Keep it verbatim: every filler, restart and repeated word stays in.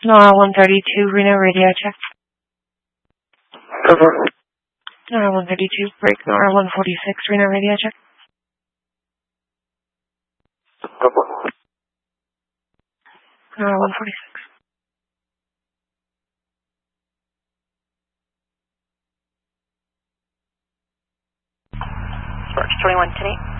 NOAA one thirty-two, Reno radio check. Over. NOAA one thirty-two, break NOAA one forty-six, Reno radio check. Over. NOAA one forty-six. Sparks twenty-one ten eight.